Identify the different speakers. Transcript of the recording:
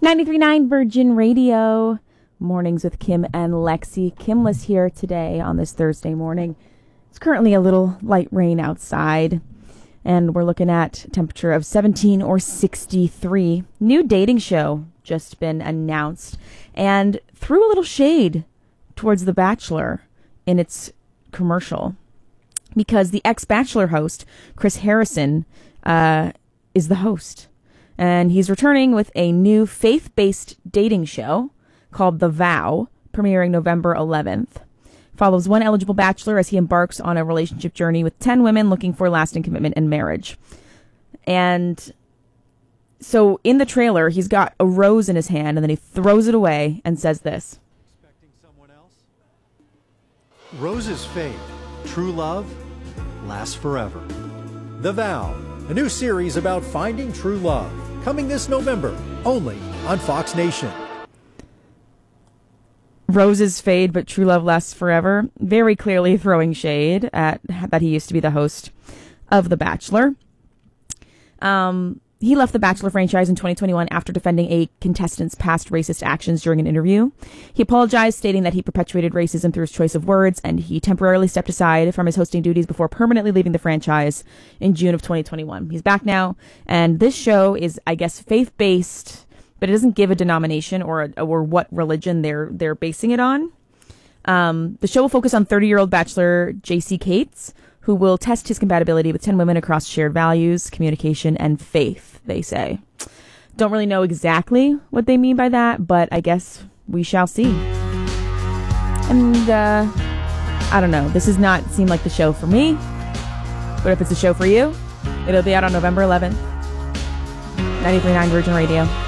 Speaker 1: 93.9 Virgin Radio, Mornings with Kim and Lexi. Kimless here today on this Thursday morning. It's currently a little light rain outside, and we're looking at a temperature of 17 or 63. New dating show just been announced, and threw a little shade towards The Bachelor in its commercial, because the ex-Bachelor host, Chris Harrison, is the host. And he's returning with a new faith-based dating show called The Vow, premiering November 11th. Follows one eligible bachelor as he embarks on a relationship journey with 10 women looking for lasting commitment and marriage. And so in the trailer, he's got a rose in his hand, and then he throws it away and says this.
Speaker 2: Expecting someone else? Roses fade. True love lasts forever. The Vow, a new series about finding true love. Coming this November, only on Fox Nation.
Speaker 1: Roses fade, but true love lasts forever. Very clearly throwing shade at that he used to be the host of The Bachelor. He left the Bachelor franchise in 2021 after defending a contestant's past racist actions during an interview. He apologized, stating that he perpetuated racism through his choice of words, and he temporarily stepped aside from his hosting duties before permanently leaving the franchise in June of 2021. He's back now, and this show is, I guess, faith-based, but it doesn't give a denomination or what religion they're basing it on. The show will focus on 30-year-old Bachelor J.C. Cates, who will test his compatibility with 10 women across shared values, communication, and faith, they say. Don't really know exactly what they mean by that, but I guess we shall see. And, I don't know. This does not seem like the show for me. But if it's a show for you, it'll be out on November 11th. 93.9 Virgin Radio.